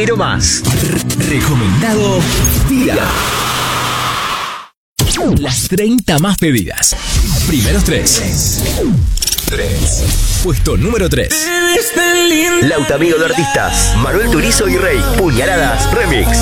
quiero más. Recomendado día. Las 30 más pedidas. Primeros 3. Puesto número 3. Lautamigo de artistas. Manuel Turizo y Rey. Puñaladas Remix.